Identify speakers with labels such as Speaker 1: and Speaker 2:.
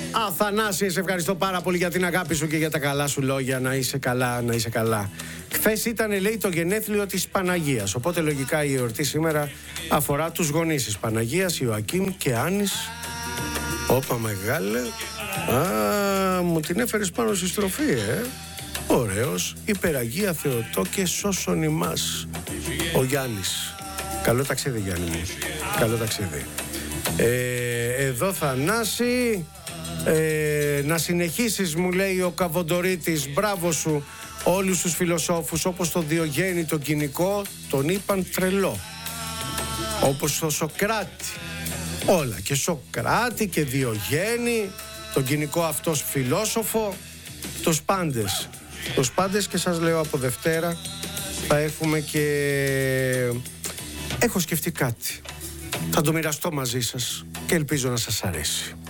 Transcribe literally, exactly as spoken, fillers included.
Speaker 1: Αθανάση, σε ευχαριστώ πάρα πολύ για την αγάπη σου και για τα καλά σου λόγια. Να είσαι καλά, να είσαι καλά. Χθες ήταν, λέει, το γενέθλιο της Παναγίας. Οπότε λογικά η εορτή σήμερα αφορά τους γονείς της Παναγίας, Ιωακήμ και Άννης. Όπα μεγάλε. Α, μου την έφερες πάνω στη στροφή, ε. Ωραίος. Υπεραγία Θεοτό και σώσον ημάς. Ο Γιάννης. Καλό ταξίδι, Γιάννη μου. Καλό ταξίδι. Ε, εδώ Θανάση. Ε, να συνεχίσεις, μου λέει ο Καβοντορίτης. Μπράβο σου. Όλους τους φιλοσόφους, όπως τον Διογέννη τον Κοινικό, τον είπαν τρελό. Όπως τον Σοκράτη. Όλα, και Σοκράτη και Διογέννη, τον Κοινικό αυτός φιλόσοφο, τους πάντες. Τους πάντες, και σας λέω από Δευτέρα θα έχουμε και... Έχω σκεφτεί κάτι. Θα το μοιραστώ μαζί σας και ελπίζω να σας αρέσει.